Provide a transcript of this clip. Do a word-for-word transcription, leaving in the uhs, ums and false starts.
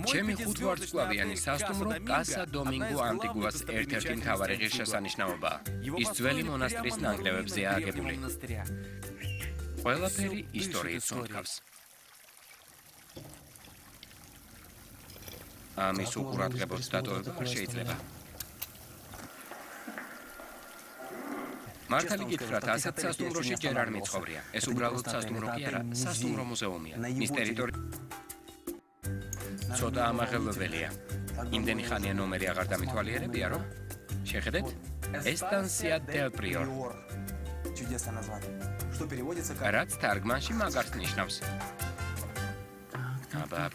ჩემი ხუთვარსკვლავიანი სასტუმრო კასა დომინგო ანტიგუას ერთ-ერთი მთავარი ღირსშესანიშნაობაა. ის ძველი მონასტრის ნანგრევებზეა აგებული. ყველაფერი ისტორიით სუნთქავს. ამის უყურადღებოდ დატოვება არ შეიძლება. მართალი გითხრათ, ასეთ სასტუმროში ჯერ არ მიცხოვრია. ეს უბრალოდ სასტუმრო კი არა, სასტუმრო მუზეუმია. მის ტერიტორია ცოტა ამაღელვებელია. იმდენი ხანია ნომერი აღარ დამითვალიერებია, რომ შეხედეთ, estancia del prior. რაც თარგმანში მაგარს ნიშნავს. აბა